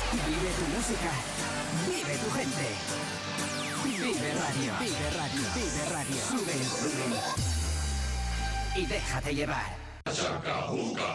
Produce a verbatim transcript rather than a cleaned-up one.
Vive tu música. Vive tu gente. Vive Radio. Vive Radio. Vive Radio. Sube el volumen. Y déjate llevar. Chacabuca.